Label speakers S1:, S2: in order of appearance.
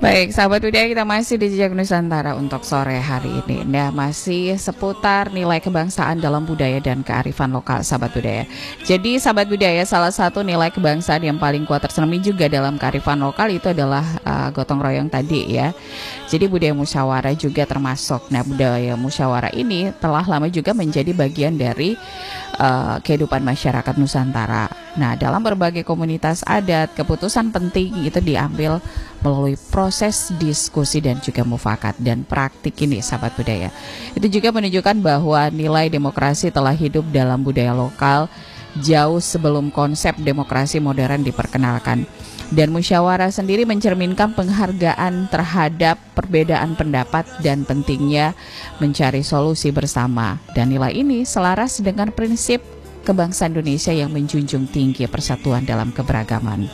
S1: Baik, sahabat budaya, kita masih di Jejak Nusantara untuk sore hari ini. Nah, masih seputar nilai kebangsaan dalam budaya dan kearifan lokal, sahabat budaya. Jadi, sahabat budaya, salah satu nilai kebangsaan yang paling kuat tercermin juga dalam kearifan lokal itu adalah gotong royong tadi ya. Jadi, budaya musyawarah juga termasuk. Nah, budaya musyawarah ini telah lama juga menjadi bagian dari kehidupan masyarakat Nusantara. Nah, dalam berbagai komunitas adat, keputusan penting itu diambil melalui proses diskusi dan juga mufakat dan praktik ini, sahabat budaya. Itu juga menunjukkan bahwa nilai demokrasi telah hidup dalam budaya lokal jauh sebelum konsep demokrasi modern diperkenalkan. Dan musyawarah sendiri mencerminkan penghargaan terhadap perbedaan pendapat dan pentingnya mencari solusi bersama. Dan nilai ini selaras dengan prinsip kebangsaan Indonesia yang menjunjung tinggi persatuan dalam keberagaman.